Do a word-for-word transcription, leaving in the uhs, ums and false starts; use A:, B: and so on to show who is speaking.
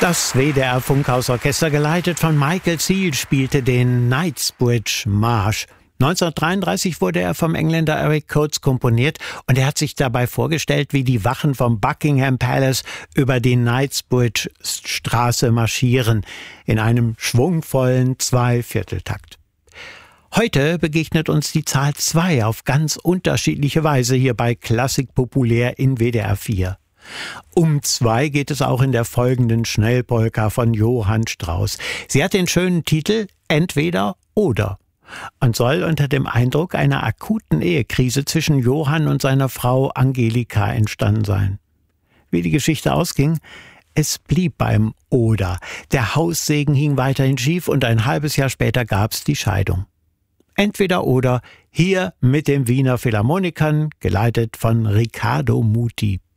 A: Das W D R-Funkhausorchester, geleitet von Michael Seal, spielte den Knightsbridge-Marsch. neunzehnhundertdreiunddreißig wurde er vom Engländer Eric Coates komponiert und er hat sich dabei vorgestellt, wie die Wachen vom Buckingham Palace über die Knightsbridge-Straße marschieren, in einem schwungvollen Zweivierteltakt. Heute begegnet uns die Zahl zwei auf ganz unterschiedliche Weise hier bei Klassik Populär in W D R vier. Um zwei geht es auch in der folgenden Schnellpolka von Johann Strauss. Sie hat den schönen Titel Entweder oder und soll unter dem Eindruck einer akuten Ehekrise zwischen Johann und seiner Frau Angelika entstanden sein. Wie die Geschichte ausging? Es blieb beim Oder. Der Haussegen hing weiterhin schief und ein halbes Jahr später gab's die Scheidung. Entweder oder, hier mit den Wiener Philharmonikern, geleitet von Riccardo Muti.